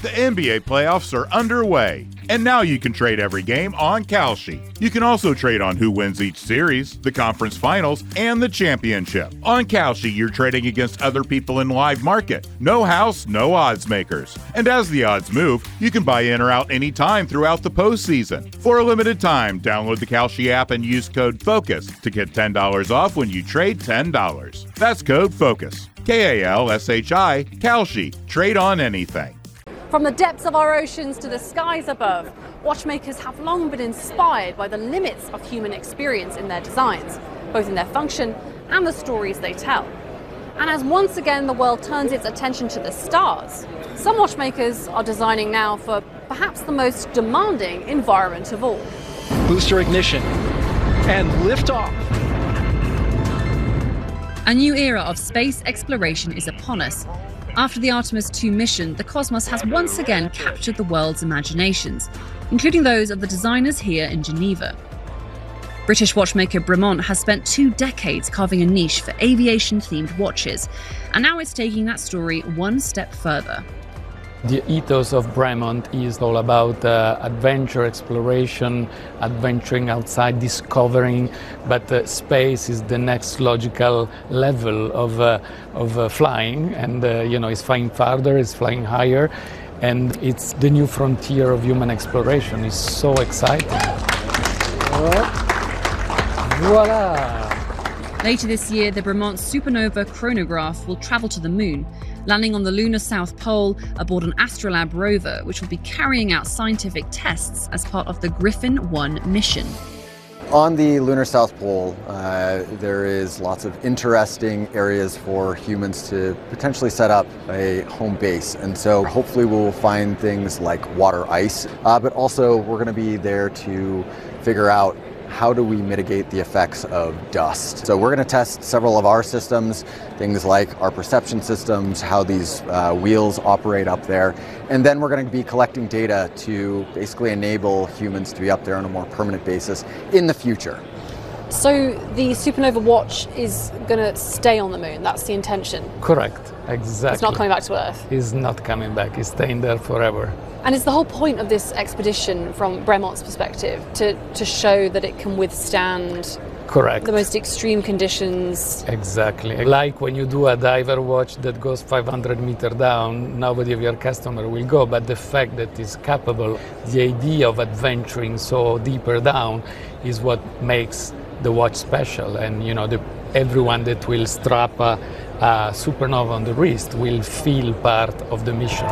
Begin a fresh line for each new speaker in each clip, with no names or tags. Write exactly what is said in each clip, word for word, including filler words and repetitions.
The N B A playoffs are underway, and now you can trade every game on Kalshi. You can also trade on who wins each series, the conference finals, and the championship. On Kalshi, you're trading against other people in live market. No house, no odds makers. And as the odds move, you can buy in or out anytime throughout the postseason. For a limited time, download the Kalshi app and use code FOCUS to get ten dollars off when you trade ten dollars. That's code FOCUS. K A L S H I, Kalshi. Trade on anything.
From the depths of our oceans to the skies above, watchmakers have long been inspired by the limits of human experience in their designs, both in their function and the stories they tell. And as once again the world turns its attention to the stars, some watchmakers are designing now for perhaps the most demanding environment of all.
Booster ignition and liftoff.
A new era of space exploration is upon us. After the Artemis two mission, the cosmos has once again captured the world's imaginations, including those of the designers here in Geneva. British watchmaker Bremont has spent two decades carving a niche for aviation-themed watches, and now it's taking that story one step further.
The ethos of Bremont is all about uh, adventure, exploration, adventuring outside, discovering, but uh, space is the next logical level of, uh, of uh, flying, and uh, you know, it's flying farther, it's flying higher, and it's the new frontier of human exploration. It's so exciting. Voila!
Later this year, the Bremont Supernova chronograph will travel to the moon, landing on the lunar South Pole aboard an Astrolab rover, which will be carrying out scientific tests as part of the Griffin one mission.
On the lunar South Pole, uh, there is lots of interesting areas for humans to potentially set up a home base. And so hopefully we'll find things like water ice, uh, but also we're going to be there to figure out how do we mitigate the effects of dust. So we're going to test several of our systems, things like our perception systems, how these uh, wheels operate up there, and then we're going to be collecting data to basically enable humans to be up there on a more permanent basis in the future.
So the Supernova watch is going to stay on the moon, that's the intention?
Correct, exactly.
It's not coming back to Earth?
It's not coming back, it's staying there forever.
And it's the whole point of this expedition, from Bremont's perspective, to, to show that it can withstand
Correct.
the most extreme conditions.
Exactly. Like when you do a diver watch that goes five hundred meters down, nobody of your customer will go, but the fact that it's capable, the idea of adventuring so deeper down is what makes the watch special. And you know, the, everyone that will strap a, a Supernova on the wrist will feel part of the mission.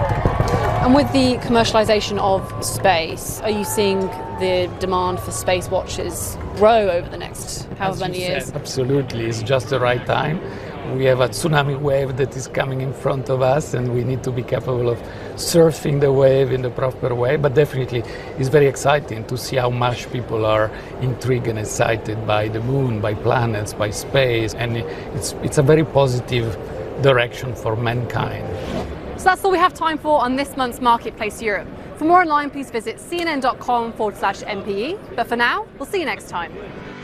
And with the commercialization of space, are you seeing the demand for space watches grow over the next however many years?
Said, absolutely, it's just the right time. We have a tsunami wave that is coming in front of us, and we need to be capable of surfing the wave in the proper way. But definitely, it's very exciting to see how much people are intrigued and excited by the moon, by planets, by space, and it's it's a very positive direction for mankind.
So that's all we have time for on this month's Marketplace Europe. For more online, please visit cnn.com forward slash MPE. But for now, we'll see you next time.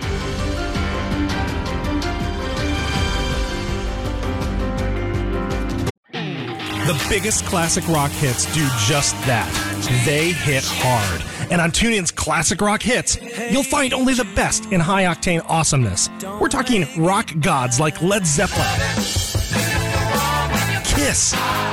The biggest classic rock hits do just that. They hit hard. And on TuneIn's Classic Rock Hits, you'll find only the best in high-octane awesomeness. We're talking rock gods like Led Zeppelin, Kiss,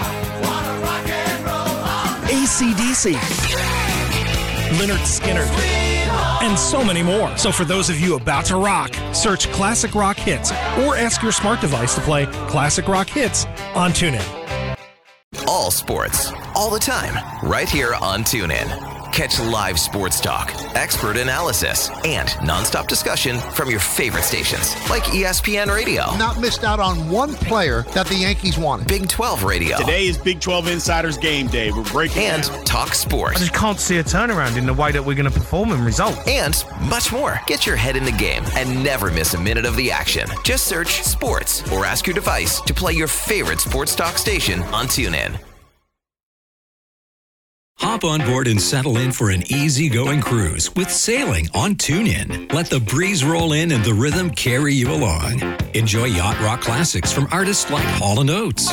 A C D C, Lynyrd Skynyrd, and so many more. So for those of you about to rock, search Classic Rock Hits or ask your smart device to play Classic Rock Hits on TuneIn.
All sports, all the time, right here on TuneIn. Catch live sports talk, expert analysis, and nonstop discussion from your favorite stations, like E S P N Radio.
Not missed out on one player that the Yankees wanted.
Big twelve Radio.
Today is Big twelve Insiders Game Day. We're breaking
And
down.
Talk Sports.
I just can't see a turnaround in the way that we're going to perform and result.
And much more. Get your head in the game and never miss a minute of the action. Just search Sports or ask your device to play your favorite sports talk station on TuneIn.
Hop on board and settle in for an easy-going cruise with sailing on TuneIn. Let the breeze roll in and the rhythm carry you along. Enjoy yacht rock classics from artists like Hall and Oates,